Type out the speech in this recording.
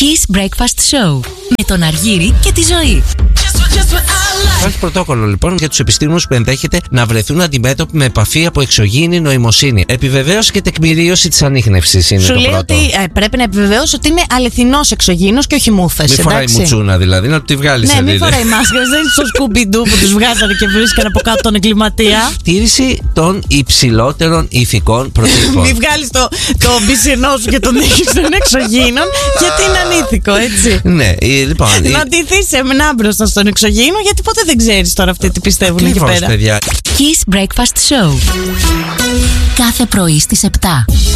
Kiss Breakfast Show με τον Αργύρη και τη Ζωή. Υπάρχει πρωτόκολλο λοιπόν για τους επιστήμονες που ενδέχεται να βρεθούν αντιμέτωποι με επαφή από εξωγήινη νοημοσύνη. Επιβεβαίωση και τεκμηρίωση της ανίχνευσης είναι σου το λέει πρώτο. ότι πρέπει να επιβεβαιώσει ότι είναι αληθινός εξωγήινος και όχι μούφες. Μη φοράει μουτσούνα δηλαδή, να τη βγάλει. Ναι, μην φοράει μάσκα. Δεν είναι στο Σκουμπιντού που τους βγάζανε και βρίσκαν από κάτω τον εγκληματία. Τήρηση των υψηλότερων ηθικών προτύπων. Μην βγάλεις το μπισινό σου και τον έχεις των εξωγήινων, γιατί είναι ανήθικο, έτσι. Ναι, λοιπόν. Να ντυθείς σεμνά μπροστά στον εξωγήινο, γιατί ποτέ δεν ξέρεις τώρα αυτοί τι πιστεύουν εκεί πέρα. Kiss Breakfast Show. Κάθε πρωί στις 7.